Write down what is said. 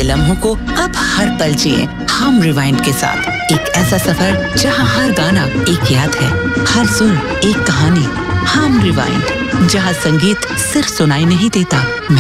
के लम्हों को अब हर पल जिए हम रिवाइंड के साथ। एक ऐसा सफर जहां हर गाना एक याद है, हर सुर एक कहानी। हम रिवाइंड, जहां संगीत सिर्फ सुनाई नहीं देता,